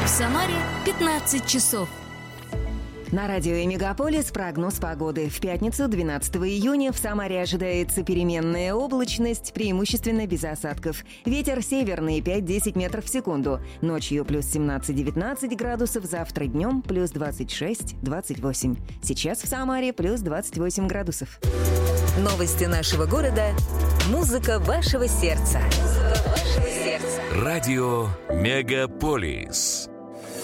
В Самаре 15 часов. На радио «Мегаполис» прогноз погоды. В пятницу, 12 июня, в Самаре ожидается переменная облачность, преимущественно без осадков. Ветер северный 5-10 метров в секунду. Ночью плюс 17-19 градусов, завтра днем плюс 26-28. Сейчас в Самаре плюс 28 градусов. Новости нашего города. Музыка вашего сердца. Радио «Мегаполис».